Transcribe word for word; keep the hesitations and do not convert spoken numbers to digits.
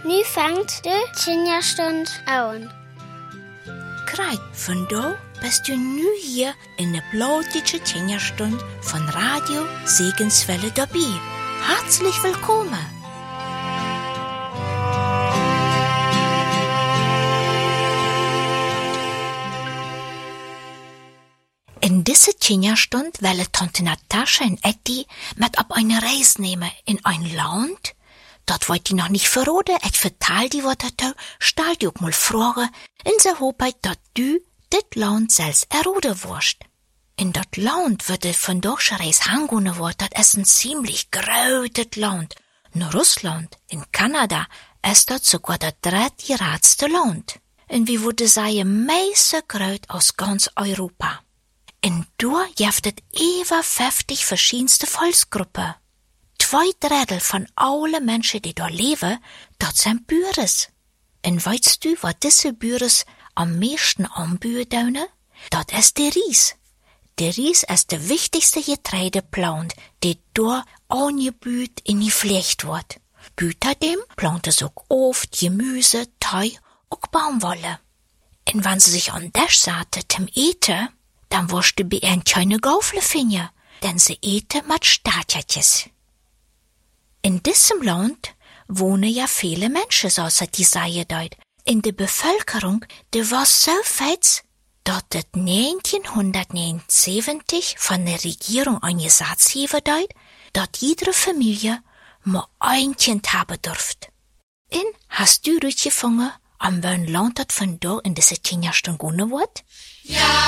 Nu fängt de Kinderstund an. Kreit, von da bist du nu hier in der blautige Kinderstund von Radio Segenswelle dabei. Herzlich willkommen. In dieser Kinderstund wollen Tante Natascha und Etti mit auf eine Reise nehmen in ein Land. Dort wollt die noch nicht verraten, ich vertal die was dazu, stell die auch mal Fragen, in der Hoffnung, dass du dit Land selbst erraten wirst. In dat Land wird es von deutscher Reise hangehen wird, das ist ein ziemlich großes Land. In Russland, in Kanada, ist das sogar das dritte ratste Land. Und wie würde sagen, meiste groß aus ganz Europa. In da gibt es über fünfzig verschiedenste Volksgruppen. Zwei Drittel von allen Menschen, die da leben, das sind Büres. Und weißt du, was diese Büres am meisten anbieten? Das ist der Ries. Der Ries ist der wichtigste Getreideplant, der da angebaut in die Flecht wird. Außerdem plant es auch oft Gemüse, Tei und Baumwolle. Und wenn sie sich an das satte zum Eten, dann wirst du bei ihnen keine Gaufel finden, denn sie eten mit Statiertjes. In diesem Land wohnen ja viele Menschen, so die sagen dort. In der Bevölkerung, die war so fett, dass das neunzehnhundertneunundsiebzig von der Regierung ein Gesetz geben dort, dass jede Familie nur ein Kind haben dürft. Und hast du rausgefunden, an welchem Land das von da in dieser Kinderstunde gehen wird? Ja!